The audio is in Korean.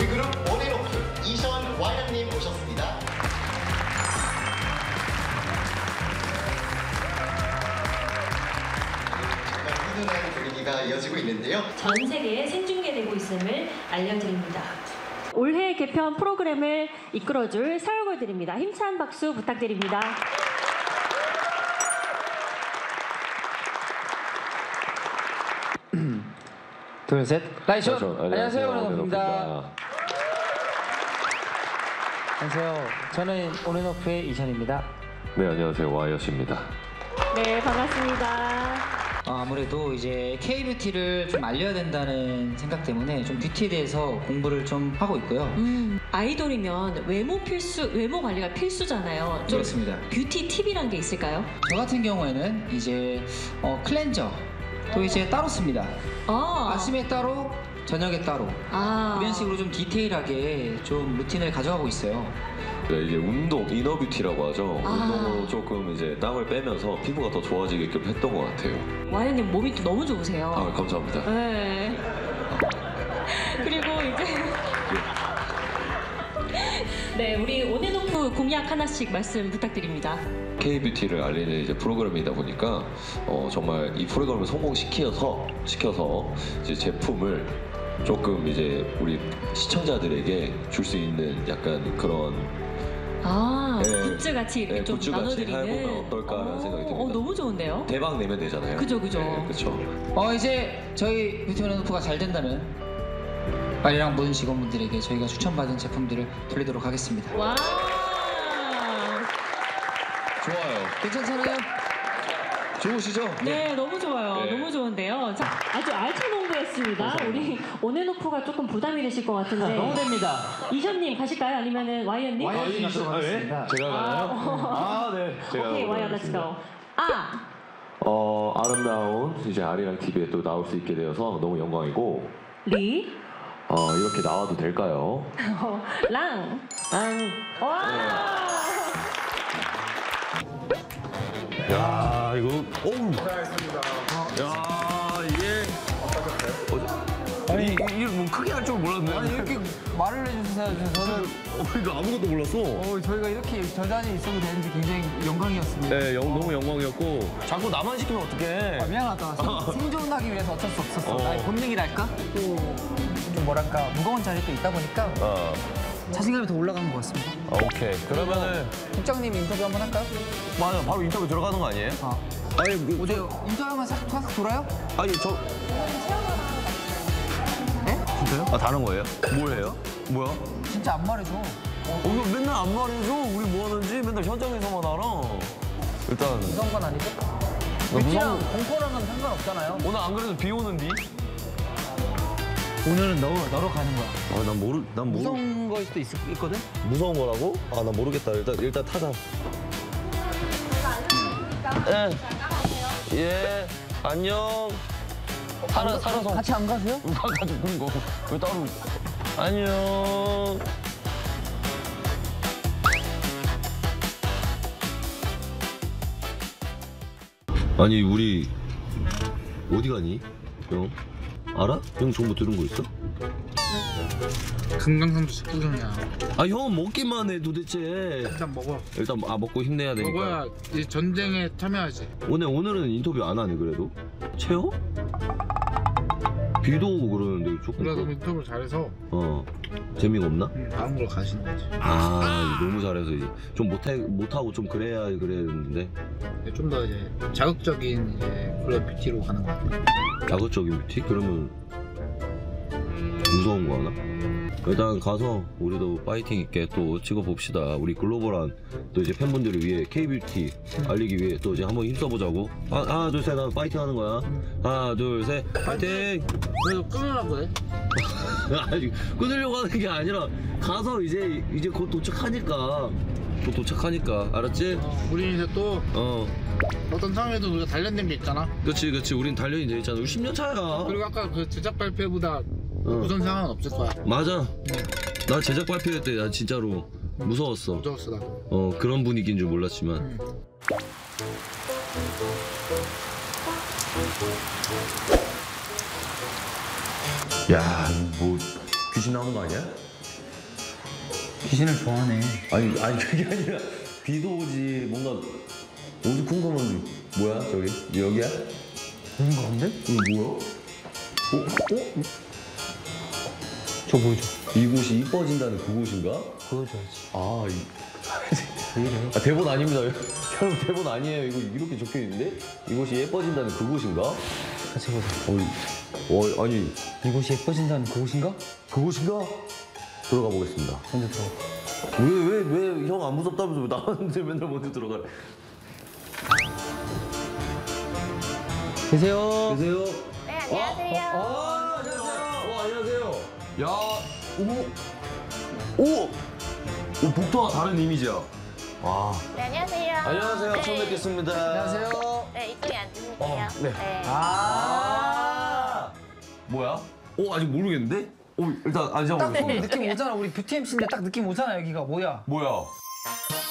우리 그룹 온앤오프 이션 와이언님 오셨습니다. 정말 훈훈한 분위기가 이어지고 있는데요. 전 세계에 생중계되고 있음을 알려드립니다. 올해 개편 프로그램을 이끌어줄 서열걸들입니다. 힘찬 박수 부탁드립니다. 둘, 셋. 라이션. 안녕하세요. 온앤오프입니다. 안녕하세요. 저는 온앤오프의 이션입니다. 네, 안녕하세요. 와이엇입니다. 네, 반갑습니다. 아무래도 이제 K-뷰티를 좀 알려야 된다는 생각 때문에 좀 뷰티에 대해서 공부를 좀 하고 있고요. 아이돌이면 외모 관리가 필수잖아요. 좀 그렇습니다. 뷰티 팁이란 게 있을까요? 저 같은 경우에는 이제 클렌저 또 이제 따로 씁니다. 아침에 따로, 저녁에 따로 이런 식으로 좀 디테일하게 좀 루틴을 가져가고 있어요. 네, 이제 운동, 이너뷰티라고 하죠. 운동으로 조금 이제 땀을 빼면서 피부가 더 좋아지게끔 했던 것 같아요. 와이언님 몸이 또 너무 좋으세요. 아, 감사합니다. 네. 그리고 이제 네, 우리 온앤오프 공약 하나씩 말씀 부탁드립니다. K-뷰티를 알리는 이제 프로그램이다 보니까 정말 이 프로그램을 성공시켜서 이제 제품을 조금 이제 우리 시청자들에게 줄 수 있는 약간 그런 굿즈 같이 이렇게 좀 굿즈 같이 나눠드리는. 해보면 어떨까라는 생각이 듭니다. 너무 좋은데요? 대박 내면 되잖아요. 그죠. 네, 그죠. 이제 저희 뷰티 온앤오프가 잘 된다면 빨리랑 모든 직원분들에게 저희가 추천받은 제품들을 돌리도록 하겠습니다. 와. 좋아요. 괜찮잖아요? 좋으시죠? 네, 너무 좋아요. 네. 너무 좋은데요. 자, 아주 알찬 홍보였습니다. 우리 온앤오프가 조금 부담이 되실 것 같은데. 너무 됩니다. 이션님 가실까요? 아니면은 와이언님? 와이언님 가도록 하겠습니다. 제가 가나요? 네. 제가 오케이, 와이언 렛츠 고. 아름다운 이제 아리랑 TV에 또 나올 수 있게 되어서 너무 영광이고 리. 이렇게 나와도 될까요? 랑. 와. 야 이거 어우. 야 이게 아니 이게 뭐 크게 할 줄 몰랐네. 아니 이렇게 말을 해주셔서 저는 이거 아무것도 몰랐어. 저희가 이렇게 저 자리에 있어도 되는지 굉장히 영광이었습니다. 네, 너무 영광이었고 자꾸 나만 시키면 어떡해. 미안하다. 생존하기 위해서 어쩔 수 없었어. 나의 본능이랄까? 좀 뭐랄까 무거운 자리에 또 있다 보니까 자신감이 더 올라간 것 같습니다. 오케이. 그러면은 국장님 인터뷰 한번 할까요? 맞아, 바로 인터뷰 들어가는 거 아니에요? 아니 어제 인터뷰만 싹 돌아요? 아니 저 네? 진짜요? 다른 거예요? 뭘 해요? 뭐야? 진짜 안 말해줘. 이거 맨날 안 말해줘. 우리 뭐 하는지 맨날 현장에서만 알아. 일단 무서운 건 아니죠? 뷰티랑 공포랑은 상관없잖아요. 오늘 안 그래도 비 오는데? 오늘은 너로 가는 거야. 난 무서운 거일 수도 있거든? 무서운 거라고? 난 모르겠다. 일단 타자. 예. 안녕. 살아서. 같이 안 가세요? 누가 가지고 거? 왜 따로? 안녕. 아니 우리 어디 가니? 형 알아? 형 정보 들은 거 있어? 금강산도 식구경이야. 아 형은 먹기만 해 도대체. 일단 먹어. 일단 먹고 힘내야 되니까. 먹어야 이 전쟁에 참여하지. 오늘은 인터뷰 안 하네 그래도. 채워? 비도 오고 그러는데 조금. 우리가 너무 인터뷰를 잘해서 재미가 없나? 다른 걸 가시는 거지. 너무 잘해서 이제 좀 못하고 좀 그래야 그랬는데. 좀 더 이제 자극적인 이제 그런 뷰티로 가는 것 같아. 자극적인 뷰티? 그러면 무서운 거 하나? 일단 가서 우리도 파이팅 있게 또 찍어봅시다. 우리 글로벌한 또 이제 팬분들을 위해 K-뷰티 알리기 위해 또 이제 한번 힘써보자고. 하나 둘 셋 하면 파이팅 하는 거야. 하나 둘 셋 파이팅. 왜 너 끊으라고 해? 아니 끊으려고 하는 게 아니라 가서 이제 곧 도착하니까. 알았지? 우리 이제 또 어떤 상황에도 우리가 단련된 게 있잖아. 그치 우린 단련이 돼 있잖아. 우리 10년 차야. 그리고 아까 그 제작 발표보다 우선 상황은 없을 거야. 맞아. 나 제작 발표 때 나 진짜로 무서웠어. 무서웠어 나도. 그런 분위기인 줄 몰랐지만. 야, 뭐 귀신 나오는 거 아니야? 귀신을 좋아하네. 아니 그게 아니라 비도 오지 뭔가 어두컴컴한 뭐야 저기 여기야? 여긴 거 같은데? 이거 뭐야? 저 보여줘. 이곳이 이뻐진다는 그곳인가? 보여줘야지. 아, 왜 이래? 아 대본 아닙니다. 여러분 대본 아니에요. 이거 이렇게 적혀 있는데 이곳이 예뻐진다는 그곳인가? 같이 보자. 아니 이곳이 예뻐진다는 그곳인가? 그곳인가? 들어가 보겠습니다. 먼저 들어가. 왜 형 안 무섭다면서 왜 나한테 맨날 먼저 들어가? 계세요. 계세요? 네, 안녕하세요. 안녕하세요. 안녕하세요. 야, 오, 복도와 다른 이미지야. 와. 네, 안녕하세요. 안녕하세요. 네. 처음 뵙겠습니다. 안녕하세요. 네, 이쪽에 앉으실게요. 네. 뭐야? 아직 모르겠는데? 일단 딱 앉아보겠습니다. 느낌 오잖아. 우리 뷰티 MC인데 딱 느낌 오잖아. 여기가 뭐야? 뭐야?